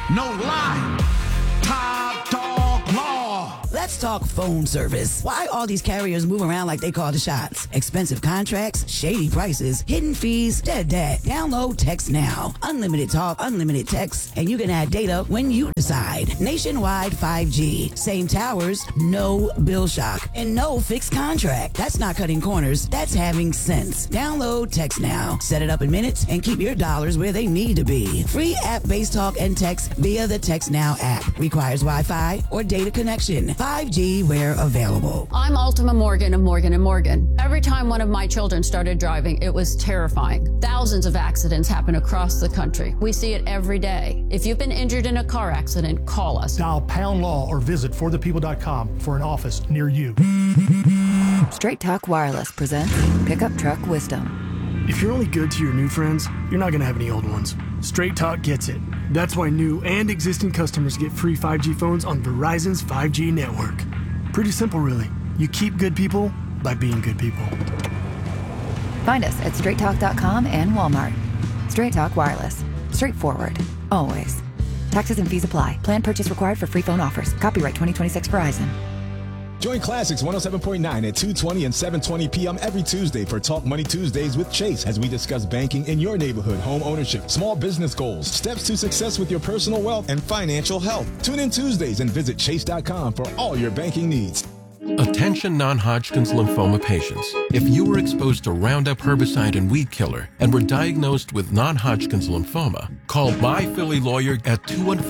No lie. Top Dog Law. Let's talk phone service. Why all these carriers move around like they call the shots? Expensive contracts, shady prices, hidden fees, dead. Download Text Now. Unlimited talk, unlimited text, and you can add data when you decide. Nationwide 5G. Same towers, no bill shock, and no fixed contract. That's not cutting corners. That's having sense. Download Text Now. Set it up in minutes and keep your dollars where they need to be. Free app-based talk and text via the Text Now app. Requires Wi-Fi or data connection. 5G where available. I'm Ultima Morgan of Morgan & Morgan. Every time one of my children started driving, it was terrifying. Thousands of accidents happen across the country. We see it every day. If you've been injured in a car accident, call us. Dial pound law or visit forthepeople.com for an office near you. Straight Talk Wireless presents Pickup Truck Wisdom. If you're only good to your new friends, you're not going to have any old ones. Straight Talk gets it. That's why new and existing customers get free 5G phones on Verizon's 5G network. Pretty simple, really. You keep good people by being good people. Find us at straighttalk.com and Walmart. Straight Talk Wireless. Straightforward. Always. Taxes and fees apply. Plan purchase required for free phone offers. Copyright 2026 Verizon. Join Classics 107.9 at 2:20 and 7:20 p.m. every Tuesday for Talk Money Tuesdays with Chase as we discuss banking in your neighborhood, home ownership, small business goals, steps to success with your personal wealth, and financial health. Tune in Tuesdays and visit chase.com for all your banking needs. Attention non-Hodgkin's lymphoma patients. If you were exposed to Roundup herbicide and weed killer and were diagnosed with non-Hodgkin's lymphoma, call My Philly Lawyer at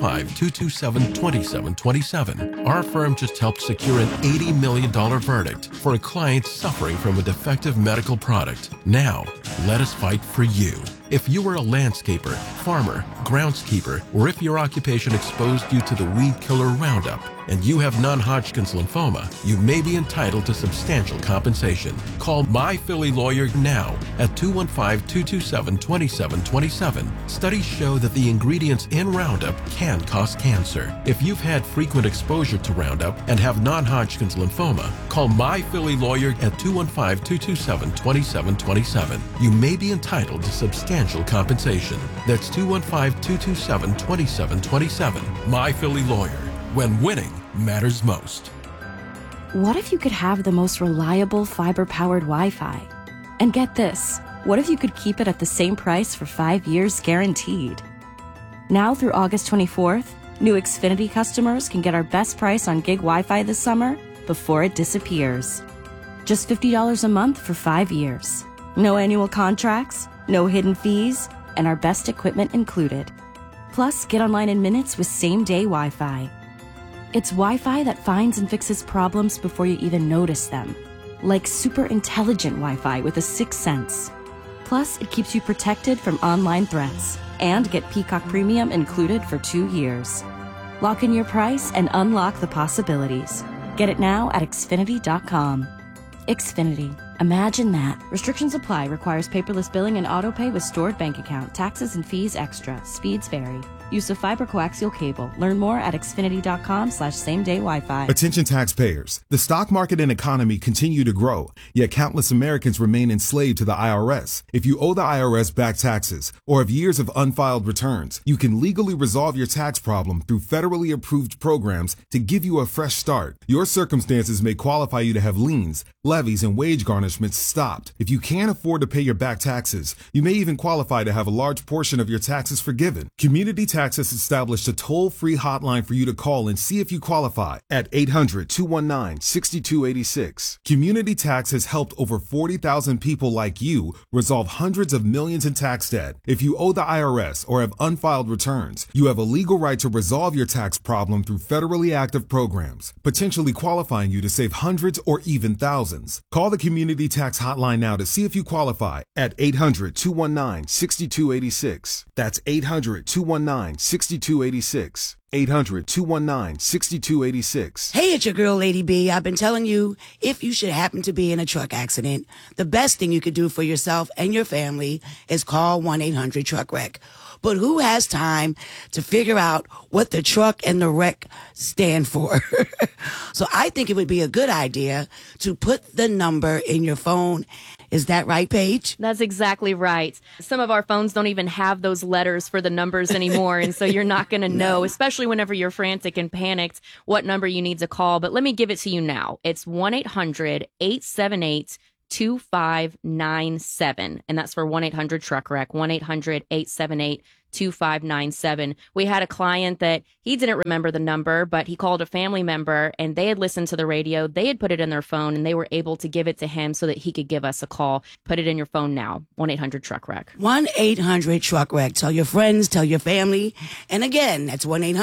215-227-2727. Our firm just helped secure an $80 million verdict for a client suffering from a defective medical product. Now, let us fight for you. If you were a landscaper, farmer, groundskeeper, or if your occupation exposed you to the weed killer Roundup, and you have non-Hodgkin's lymphoma, you may be entitled to substantial compensation. Call My Philly Lawyer now at 215-227-2727. Studies show that the ingredients in Roundup can cause cancer. If you've had frequent exposure to Roundup and have non-Hodgkin's lymphoma, call My Philly Lawyer at 215-227-2727. You may be entitled to substantial compensation. That's 215-227-2727. My Philly Lawyer. When winning matters most. What if you could have the most reliable fiber-powered Wi-Fi? And get this, what if you could keep it at the same price for 5 years guaranteed? Now through August 24th, new Xfinity customers can get our best price on gig Wi-Fi this summer before it disappears. Just $50 a month for 5 years. No annual contracts, no hidden fees, and our best equipment included. Plus, get online in minutes with same-day Wi-Fi. It's Wi-Fi that finds and fixes problems before you even notice them. Like super intelligent Wi-Fi with a sixth sense. Plus, it keeps you protected from online threats. And get Peacock Premium included for 2 years. Lock in your price and unlock the possibilities. Get it now at Xfinity.com. Xfinity. Imagine that. Restrictions apply. Requires paperless billing and autopay with stored bank account. Taxes and fees extra. Speeds vary. Use of fiber coaxial cable. Learn more at Xfinity.com/same-day Wi-Fi. Attention taxpayers. The stock market and economy continue to grow, yet countless Americans remain enslaved to the IRS. If you owe the IRS back taxes or have years of unfiled returns, you can legally resolve your tax problem through federally approved programs to give you a fresh start. Your circumstances may qualify you to have liens, levies, and wage garnishments stopped. If you can't afford to pay your back taxes, you may even qualify to have a large portion of your taxes forgiven. Community Tax has established a toll-free hotline for you to call and see if you qualify at 800-219-6286. Community Tax has helped over 40,000 people like you resolve hundreds of millions in tax debt. If you owe the IRS or have unfiled returns, you have a legal right to resolve your tax problem through federally active programs, potentially qualifying you to save hundreds or even thousands. Call the Community Tax hotline now to see if you qualify at 800-219-6286. That's 800-219-6286. 800-219-6286. Hey, it's your girl, Lady B. I've been telling you, if you should happen to be in a truck accident, the best thing you could do for yourself and your family is call 1-800-TRUCK-WRECK. But who has time to figure out what the truck and the wreck stand for? So I think it would be a good idea to put the number in your phone Is that right, Paige? That's exactly right. Some of our phones don't even have those letters for the numbers anymore, and so you're not going to know, especially whenever you're frantic and panicked, what number you need to call. But let me give it to you now. It's 1-800-878-2597, and that's for 1-800-TRUCK-WRECK, 1-800-878-2597. We had a client that he didn't remember the number, but he called a family member and they had listened to the radio. They had put it in their phone and they were able to give it to him so that he could give us a call. Put it in your phone now. 1-800-TRUCK-WRECK. 1-800-TRUCK-WRECK. Tell your friends, tell your family. And again, that's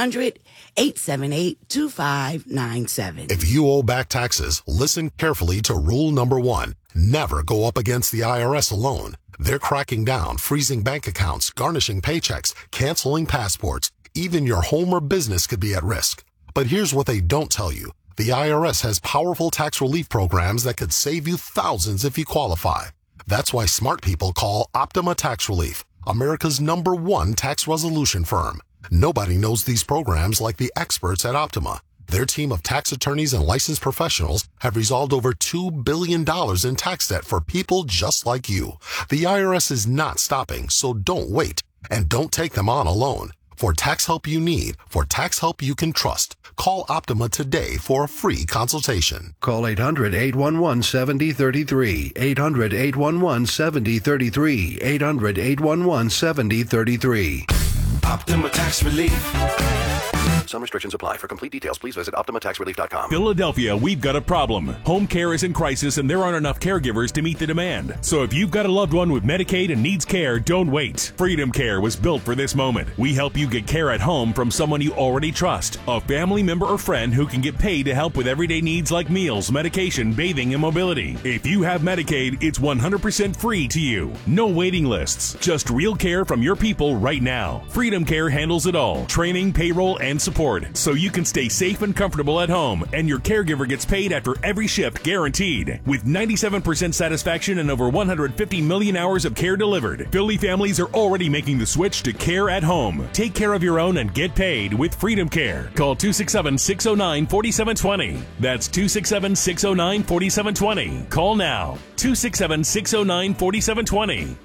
1-800-878-2597. If you owe back taxes, listen carefully to rule number 1. Never go up against the IRS alone. They're cracking down, freezing bank accounts, garnishing paychecks, canceling passports. Even your home or business could be at risk. But here's what they don't tell you. The IRS has powerful tax relief programs that could save you thousands if you qualify. That's why smart people call Optima Tax Relief, America's #1 tax resolution firm. Nobody knows these programs like the experts at Optima. Their team of tax attorneys and licensed professionals have resolved over $2 billion in tax debt for people just like you. The IRS is not stopping, so don't wait. And don't take them on alone. For tax help you need, for tax help you can trust, call Optima today for a free consultation. Call 800-811-7033, 800-811-7033, 800-811-7033. Optima Tax Relief. Some restrictions apply. For complete details, please visit OptimaTaxRelief.com. Philadelphia, we've got a problem. Home care is in crisis and there aren't enough caregivers to meet the demand. So if you've got a loved one with Medicaid and needs care, don't wait. Freedom Care was built for this moment. We help you get care at home from someone you already trust. A family member or friend who can get paid to help with everyday needs like meals, medication, bathing, and mobility. If you have Medicaid, it's 100% free to you. No waiting lists. Just real care from your people right now. Freedom Care handles it all. Training, payroll, and support. So you can stay safe and comfortable at home, and your caregiver gets paid after every shift guaranteed. With 97% satisfaction and over 150 million hours of care delivered, Philly families are already making the switch to care at home. Take care of your own and get paid with Freedom Care. Call 267-609-4720. That's 267-609-4720. Call now. 267-609-4720.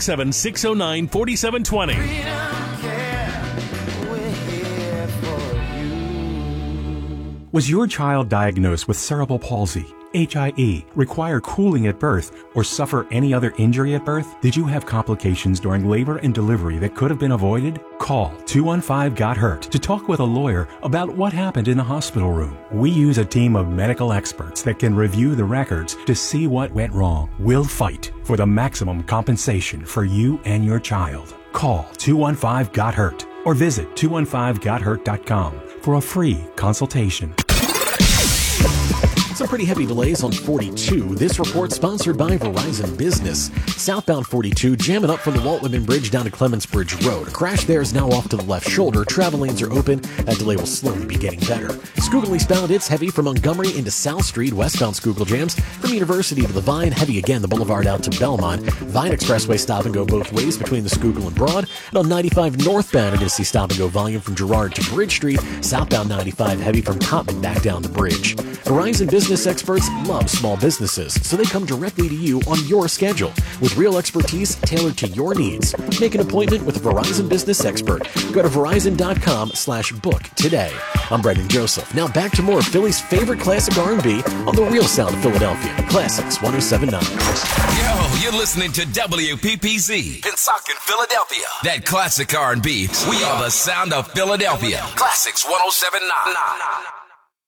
267-609-4720. Was your child diagnosed with cerebral palsy, HIE, require cooling at birth, or suffer any other injury at birth? Did you have complications during labor and delivery that could have been avoided? Call 215-GOT-HURT to talk with a lawyer about what happened in the hospital room. We use a team of medical experts that can review the records to see what went wrong. We'll fight for the maximum compensation for you and your child. Call 215-GOT-HURT or visit 215gothurt.com for a free consultation. Some pretty heavy delays on 42. This report sponsored by Verizon Business. Southbound 42 jamming up from the Walt Whitman Bridge down to Clements Bridge Road. A crash there is now off to the left shoulder. Travel lanes are open. That delay will slowly be getting better. Schuylkill eastbound, it's heavy from Montgomery into South Street. Westbound Schuylkill jams from University to the Vine. Heavy again, the Boulevard out to Belmont. Vine Expressway stop and go both ways between the Schuylkill and Broad. And on 95 northbound, you're going to see stop and go volume from Girard to Bridge Street. Southbound 95 heavy from Cottman back down the bridge. Verizon Business experts love small businesses, so they come directly to you on your schedule with real expertise tailored to your needs. Make an appointment with a Verizon Business expert. Go to Verizon.com/book today. I'm Brendan Joseph. Now back to more of Philly's favorite classic R&B on the real sound of Philadelphia. Classics 107.9. Yo, you're listening to WPPZ, Pensacola, Philadelphia. That classic R&B. We are the sound of Philadelphia. Classics 107.9.